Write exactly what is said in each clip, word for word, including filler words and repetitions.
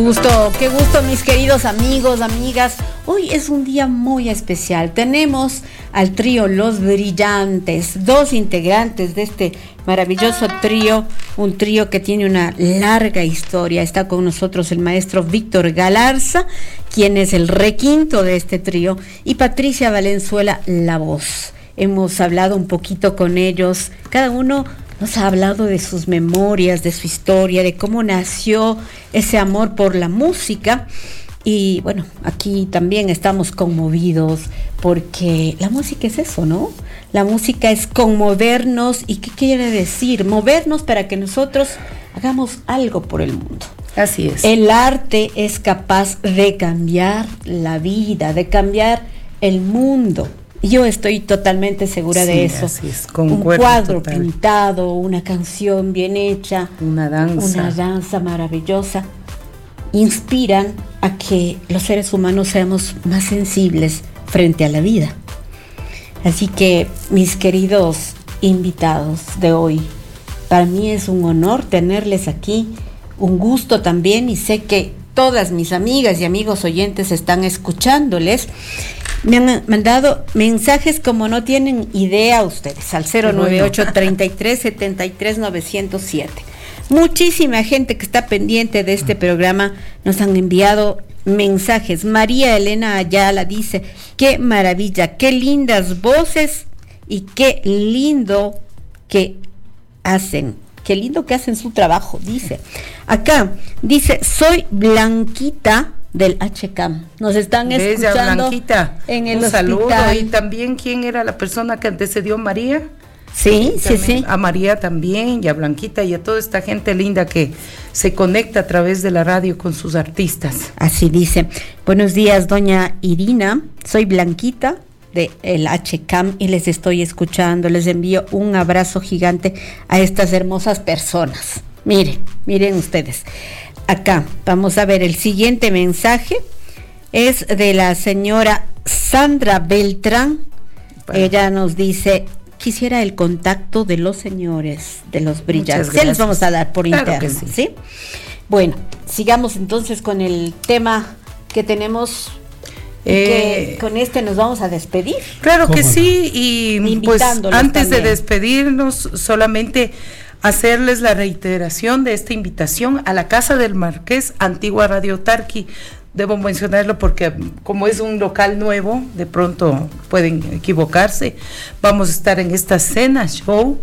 gusto, qué gusto, mis queridos amigos, amigas. Hoy es un día muy especial. Tenemos al trío Los Brillantes, dos integrantes de este maravilloso trío, un trío que tiene una larga historia. Está con nosotros el maestro Víctor Galarza, quien es el requinto de este trío, y Patricia Valenzuela, la voz. Hemos hablado un poquito con ellos, cada uno nos ha hablado de sus memorias, de su historia, de cómo nació ese amor por la música. Y bueno, aquí también estamos conmovidos porque la música es eso, ¿no? La música es conmovernos. ¿Y qué quiere decir? Movernos para que nosotros hagamos algo por el mundo. Así es. El arte es capaz de cambiar la vida, de cambiar el mundo. Yo estoy totalmente segura sí, de eso. Así es, un cuadro total. Pintado, una canción bien hecha, una danza, una danza maravillosa, inspiran a que los seres humanos seamos más sensibles frente a la vida. Así que, mis queridos invitados de hoy, para mí es un honor tenerles aquí, un gusto también, y sé que todas mis amigas y amigos oyentes están escuchándoles. Me han mandado mensajes como no tienen idea ustedes, al cero nueve ocho, treinta y tres, setenta y tres, novecientos siete. Muchísima gente que está pendiente de este programa nos han enviado mensajes. María Elena Ayala dice: qué maravilla, qué lindas voces y qué lindo que hacen. Qué lindo que hacen su trabajo, dice. Acá dice: soy Blanquita del H C A M. Nos están Bella escuchando Blanquita, en el un hospital. saludo. Y también, ¿quién era la persona que antecedió? María. Sí, sí, también, sí. A María también, y a Blanquita, y a toda esta gente linda que se conecta a través de la radio con sus artistas. Así dice. Buenos días, doña Irina. Soy Blanquita de el H C A M y les estoy escuchando. Les envío un abrazo gigante a estas hermosas personas. Miren, miren ustedes. Acá, vamos a ver, el siguiente mensaje es de la señora Sandra Beltrán. Bueno. Ella nos dice: quisiera el contacto de los señores de Los Brillantes. Ya les vamos a dar por claro interno, sí. ¿sí? Bueno, sigamos entonces con el tema que tenemos. Eh, que con este nos vamos a despedir. Claro que sí, y pues antes también. de despedirnos, solamente hacerles la reiteración de esta invitación a la Casa del Marqués, antigua Radio Tarqui. Debo mencionarlo porque como es un local nuevo, de pronto pueden equivocarse. Vamos a estar en esta cena show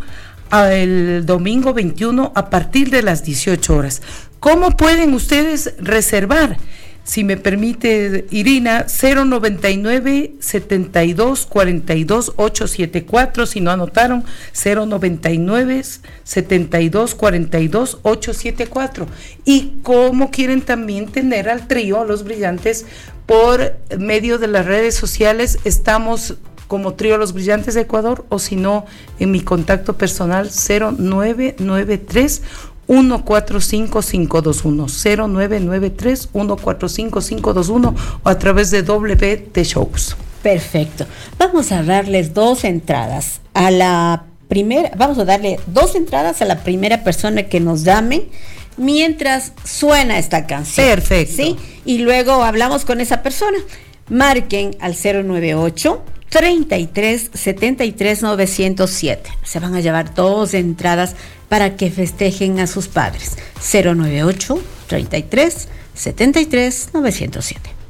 el domingo veintiuno a partir de las dieciocho horas. ¿Cómo pueden ustedes reservar? Si me permite, Irina, cero noventa y nueve, setenta y dos, cuarenta y dos, ochocientos setenta y cuatro, si no anotaron, cero noventa y nueve, setenta y dos, cuarenta y dos, ochocientos setenta y cuatro. Y cómo quieren también tener al trío Los Brillantes por medio de las redes sociales. Estamos como trío Los Brillantes de Ecuador, o si no, en mi contacto personal cero nueve nueve tres, uno cuatro cinco, cinco dos uno, cero nueve nueve tres, uno cuatro cinco, cinco dos uno, o a través de W T Shows. Perfecto. Vamos a darles dos entradas a la primera, vamos a darle dos entradas a la primera persona que nos llame mientras suena esta canción. Perfecto. ¿Sí? Y luego hablamos con esa persona. Marquen al cero nueve ocho, treinta y tres, setenta y tres, novecientos siete. Se van a llevar dos entradas para que festejen a sus padres. cero nueve ocho, treinta y tres, setenta y tres, novecientos siete.